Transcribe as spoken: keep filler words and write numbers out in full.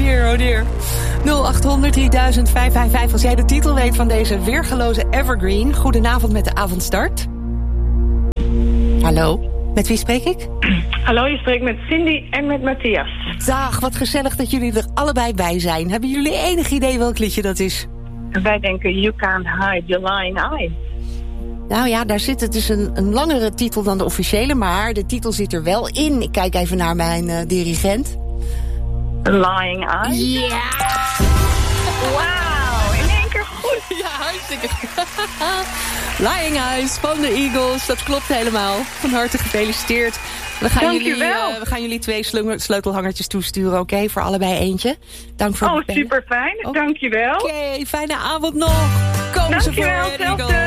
dear, oh dear. nul acht honderd drieduizend vijfhonderdvijfenvijftig als jij de titel weet van deze weergeloze evergreen. Goedenavond met de avondstart. Hallo, met wie spreek ik? Hallo, je spreekt met Cindy en met Matthias. Dag, wat gezellig dat jullie er allebei bij zijn. Hebben jullie enig idee welk liedje dat is? En wij denken, You Can't Hide Your Lying Eye. Nou ja, daar zit het dus een, een langere titel dan de officiële, maar de titel zit er wel in. Ik kijk even naar mijn uh, dirigent. Lying Eye? Ja! Yeah. Wauw, in één keer goed. Ja, hartstikke goed. Lying Eyes van de Eagles, dat klopt helemaal. Van harte gefeliciteerd. We gaan, jullie, uh, we gaan jullie twee sleutelhangertjes toesturen, oké? Okay? Voor allebei eentje. Dank voor oh, het bellen. super fijn. Oh. Dankjewel. Oké, okay, fijne avond nog. Komen ze voor, Eagles.